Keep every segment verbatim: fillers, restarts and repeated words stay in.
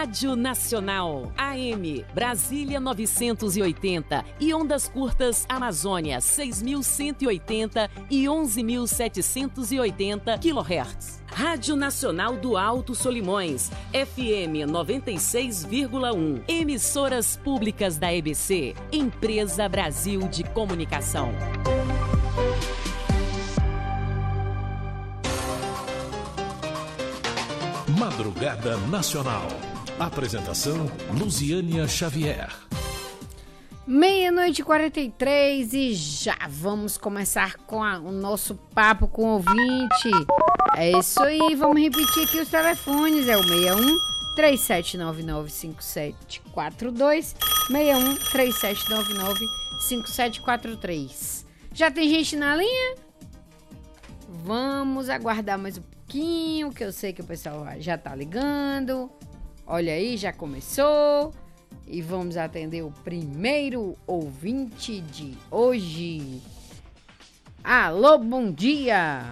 Rádio Nacional, A M, Brasília novecentos e oitenta e ondas curtas Amazônia seis mil cento e oitenta e onze mil setecentos e oitenta quilohertz. Rádio Nacional do Alto Solimões, F M noventa e seis vírgula um. Emissoras públicas da E B C, Empresa Brasil de Comunicação. Madrugada Nacional. Apresentação Luziânia Xavier. Meia-noite e quarenta e três e já vamos começar com a, o nosso papo com o ouvinte. É isso aí, vamos repetir aqui os telefones. É o seis um, três sete nove nove, cinco sete quatro dois, seis um, três sete nove nove, cinco sete quatro três. Já tem gente na linha? Vamos aguardar mais um pouquinho, que eu sei que o pessoal já tá ligando. Olha aí, já começou. E vamos atender o primeiro ouvinte de hoje. Alô, bom dia.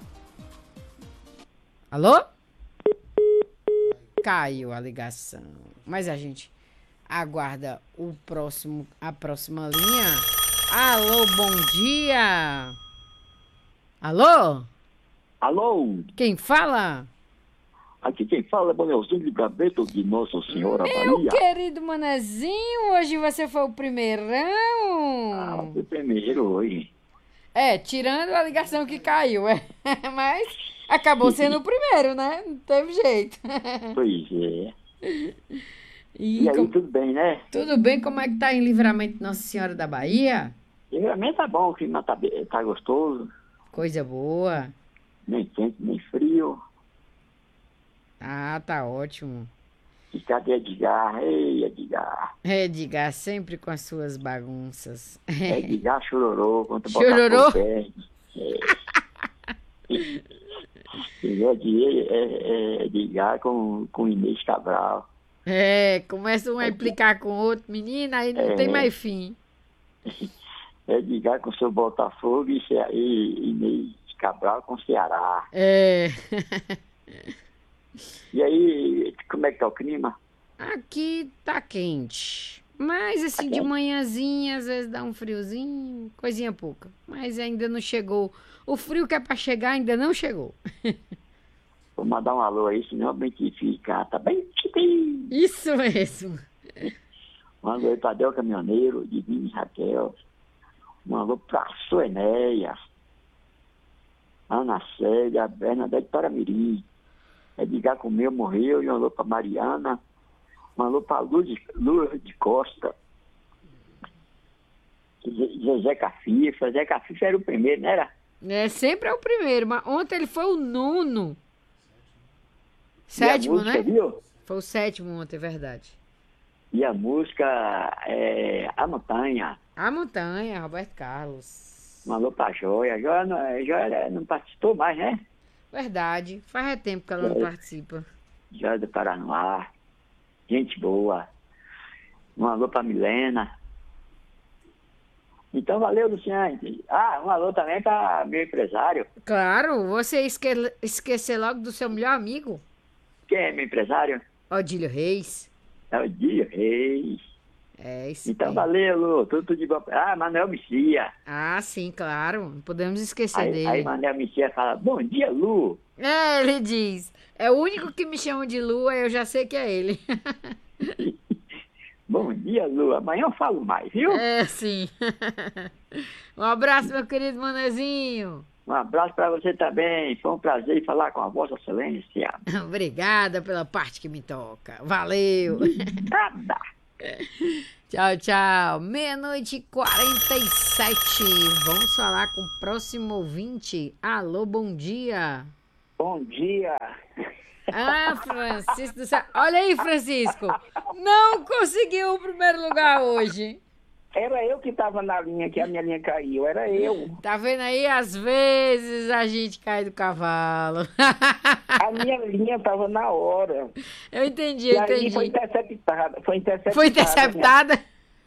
Alô? Caiu a ligação. Mas a gente aguarda o próximo, a próxima linha. Alô, bom dia. Alô? Alô? Quem fala? Aqui quem fala é Bonelzinho de Gabeto de Nossa Senhora Meu Bahia. querido Manezinho, hoje você foi o primeirão. Ah, foi primeiro hoje. É, tirando a ligação que caiu, é. Mas acabou sendo o primeiro, né? Não teve jeito. Pois é. E, E aí, com... tudo bem, né? Tudo bem? Como é que tá em Livramento Nossa Senhora da Bahia? Livramento tá bom, o clima tá, be- tá gostoso. Coisa boa. Nem quente, nem frio. Ah, tá ótimo. E cadê Edgar? Ei, Edgar. Edgar sempre com as suas bagunças. Edgar chororô, quando Chororô? botar pé. É. E é de- é- é Edgar com, com Inês Cabral. É, começa um a implicar com o outro, menina, aí não É. tem mais fim. Edgar com seu Botafogo e, Ce- e Inês Cabral com Ceará. É. E aí, como é que tá o clima? Aqui tá quente. Mas assim, Tá de quente? manhãzinha, às vezes dá um friozinho, coisinha pouca. Mas ainda não chegou. O frio que é pra chegar ainda não chegou. Vou mandar um alô aí, senão a gente fica, tá bem? Chiquinho. Isso mesmo. Um alô aí pra Del Caminhoneiro, Divino e Raquel. Um alô pra Suenéia, Ana Célia, Bernadette Paramirim. Edgar comeu, morreu. E um alô pra Mariana. Um alô pra Luz de, Luz de Costa. Ze- Zezé Cafifa. Zé Cafifa era o primeiro, não era? É, sempre é o primeiro, mas ontem ele foi o nono. E a Sétimo, música, né? viu? Foi o sétimo ontem, é verdade. E a música é A Montanha. A Montanha, Roberto Carlos. Um alô pra Joia. Joia não, é, Joia não participou mais, né? Verdade. Faz é tempo que ela não É. participa. Joia do Paranoá. Gente boa. Um alô pra Milena. Então valeu, Luciane. Ah, um alô também pra meu empresário. Claro, você esque... esquecer logo do seu melhor amigo, Quem é meu empresário? Odílio Reis. É o Dia Reis. É isso. Então aí. valeu, Lu. Tudo, tudo de bom. Ah, Manuel Mexia. Ah, sim, claro. Não podemos esquecer Aí, dele. aí Manuel Mexia fala, bom dia, Lu. É, ele diz. É o único que me chama de Lua, eu já sei que é ele. Bom dia, Lu. Amanhã eu falo mais, viu? É, sim. Um abraço, meu querido Manezinho. Um abraço para você também. Foi um prazer falar com a Vossa Excelência. Obrigada pela parte que me toca. Valeu. Nada. Tchau, tchau. Meia-noite e quarenta e sete. Vamos falar com o próximo ouvinte. Alô, bom dia. Bom dia. Ah, Francisco do céu. Olha aí, Francisco. Não conseguiu o primeiro lugar hoje. Era eu que estava na linha, que a minha linha caiu. Era eu. Tá vendo aí? Às vezes a gente cai do cavalo. A minha linha estava na hora. Eu entendi, E eu aí entendi. foi interceptada. Foi interceptada. Foi interceptada?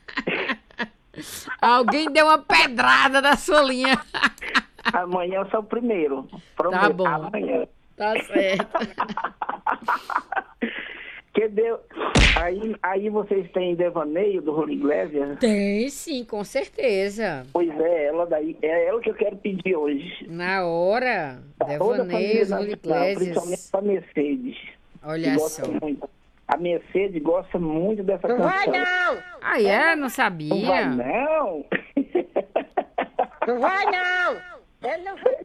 Alguém deu uma pedrada na sua linha. Amanhã eu sou o primeiro. Prometo. Tá bom. Amanhã. Tá certo. Que de... aí, aí vocês têm Devaneio do Raul Iglesias? Tem sim, com certeza. Pois é, ela daí, é ela que eu quero pedir hoje. Na hora, Toda a família Devaneios, Raul nacional, principalmente Iglesias. a Mercedes. Olha que só. gosta muito. A Mercedes gosta muito dessa Não canção. vai não! Ah, é? Não Não vai sabia? não? Não vai não! Ele não vai.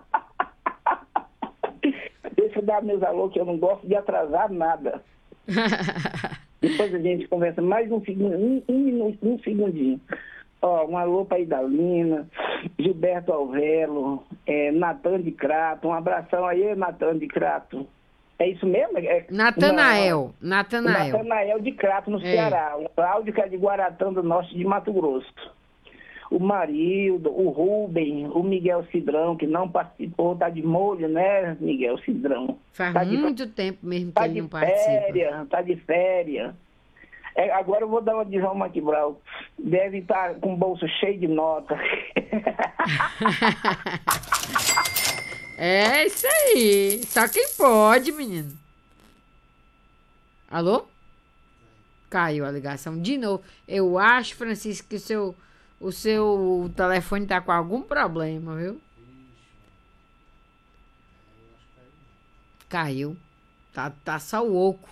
Deixa eu dar meus alô que eu não gosto de atrasar nada. Depois a gente conversa mais um segundo, um, um minuto, um segundinho. Ó, um alô para Idalina, Gilberto Alvelo, é, Natan de Crato, um abração aí, Natan de Crato. É isso mesmo? É, Natanael. não, Natanael. Natanael de Crato, no É. Ceará. O Cláudio, que é de Guaratã do Norte de Mato Grosso. O Marildo, o Rubem, o Miguel Cidrão, que não participou, tá de molho, né, Miguel Cidrão? Faz Tá de- muito tempo mesmo que Tá ele de não participa. férias, tá de férias. É, agora eu vou dar uma de João Maquibral. Deve estar com o bolso cheio de nota. É isso aí. Só quem pode, menino. Alô? Caiu a ligação de novo. Eu acho, Francisco, que o seu, o seu telefone tá com algum problema, viu? Caiu. Tá, tá só o oco.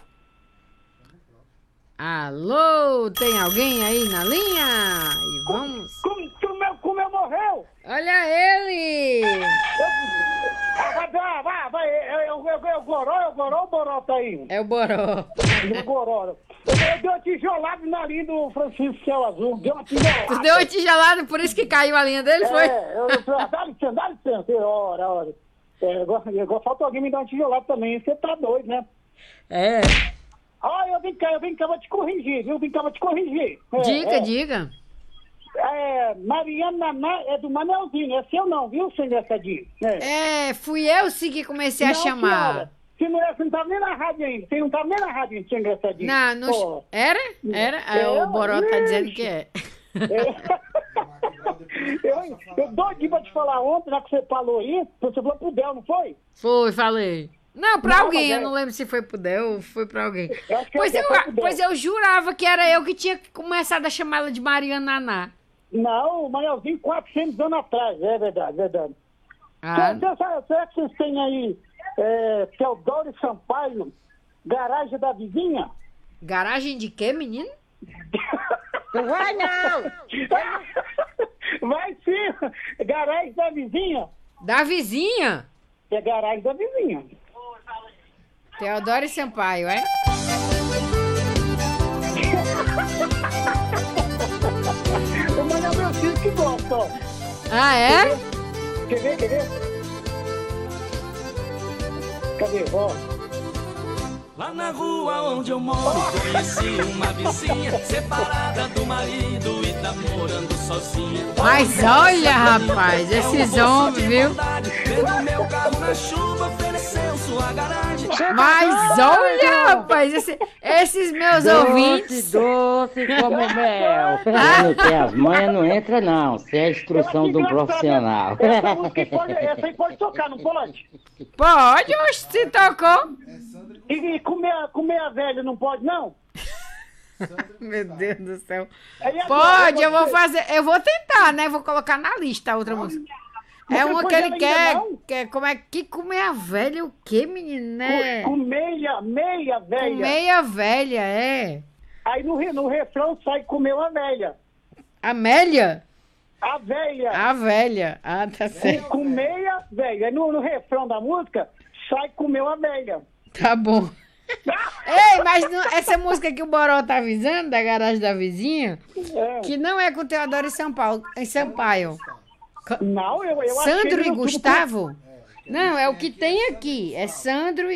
Alô? Tem alguém aí na linha? E vamos. Como, como, eu, como eu morreu? Olha ele! Ah, vai, vai, vai, vai. É o Goró, é o Goró, o Boró tá aí. É o Boró. É o Goró. Eu, eu dei uma tijolada na linha do Francisco Céu Azul. Deu uma tijolada. Tu deu uma tijolada, por isso que caiu a linha dele, foi? É, eu, eu falei, dá licença, dá licença. Ora, ora. É, agora, agora falta alguém me dar uma tijolada também. Você tá doido, né? É. Ah, eu vim cá, eu vim cá, vou te corrigir, viu? Eu vim cá, vou te corrigir. É, Diga, é, diga. É, Mariana Naná é do Manelzinho, é seu não, viu, senhor Sadinho? É. É, fui eu sim que comecei a Não, chamar. senhora, Se não, é, você não tava nem na rádio ainda, você não tava nem na rádio ainda, senhor engraçadinho. Não, não. Pô. Era? Era? É, o Eu? Boró tá dizendo Ixi. que é. eu, eu doidinho pra te falar ontem, já que você falou aí, você falou pro Del, não foi? Foi, falei. Não, pra Não, alguém, mas eu é- não lembro se foi pro Del ou foi pra alguém. Eu acho que Pois é- eu, foi pro Del. pois eu jurava que era eu que tinha começado a chamar ela de Mariana Naná. Não, o Manelzinho quatrocentos anos atrás, é verdade, verdade. Ah, Será, será- será que vocês têm aí é, Teodoro e Sampaio, garagem da vizinha? garagem de quê, menino? Não vai não! Vai sim, garagem da vizinha. Da vizinha? É garagem da vizinha. Teodoro e Sampaio, é? O Manel meu filho que gosta, ó. Ah, é? Quer ver, quer ver? Cadê? Ó. Lá na rua onde eu moro, conheci uma vizinha separada do marido e tá morando sozinha. Mas olha, rapaz, esses homens, viu? Vendo meu carro na chuva, ofereceu sua garagem. Mas olha, rapaz, esse- esses meus ouvintes. Doce como mel. Quem não tem as manhas não entra não. Isso é a instrução de um profissional. Essa música pode, essa aí pode tocar, não pode? Pode, oxe, se tocou. E, e comer, comer a velha não pode, não? Meu Deus do céu. Aí agora, Pode, eu vou você- fazer, eu vou tentar, né? Vou colocar na lista a outra música. É Você uma pôs que ele ela ainda quer, não? quer, como é que comer a velha o quê, menino, né? Com, com meia, meia velha. Com meia velha, é. Aí no, re- no refrão sai comer uma velha. Amélia? A velha. A velha. Ah, tá Com, certo. com meia velha. Aí no, no refrão da música sai comer uma velha. Tá bom. Ei, mas não- essa música que o Boró tá avisando, da garagem da vizinha, É. que não é com Teodoro e São Paulo, em Sampaio. Não, eu, eu achei Sandro no- e Gustavo? Não, é o que tem aqui. É Sandro